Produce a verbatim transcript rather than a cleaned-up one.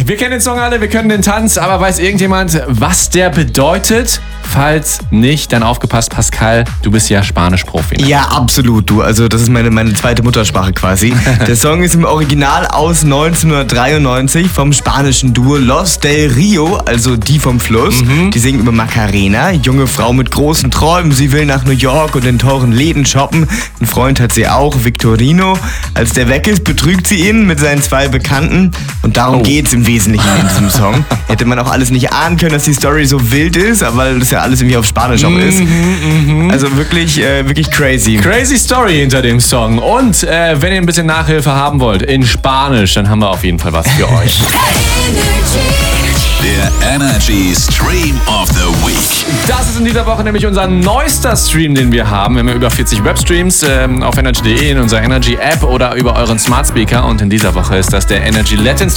Wir kennen den Song alle, wir können den Tanz, aber weiß irgendjemand, was der bedeutet? Falls nicht, dann aufgepasst, Pascal, du bist ja Spanisch-Profi. Ne? Ja, absolut, du. Also das ist meine, meine zweite Muttersprache quasi. Der Song ist im Original aus neunzehnhundertdreiundneunzig vom spanischen Duo Los del Rio, also die vom Fluss. Mhm. Die singen über Macarena, junge Frau mit großen Träumen. Sie will nach New York und in teuren Läden shoppen. Ein Freund hat sie auch, Victorino. Als der weg ist, betrügt sie ihn mit seinen zwei Bekannten. Und darum oh. geht's im Wesentlichen in diesem Song. Hätte man auch alles nicht ahnen können, dass die Story so wild ist, aber das ja alles irgendwie auf Spanisch auch ist. Mm-hmm, mm-hmm. Also wirklich, äh, wirklich crazy. Crazy Story hinter dem Song. Und äh, wenn ihr ein bisschen Nachhilfe haben wollt in Spanisch, dann haben wir auf jeden Fall was für euch. Der Energy Stream of the Week. Das ist in dieser Woche nämlich unser neuester Stream, den wir haben. Wir haben ja über vierzig Webstreams ähm, auf energy punkt de, in unserer Energy App oder über euren Smart Speaker. Und in dieser Woche ist das der Energy Latin Stream.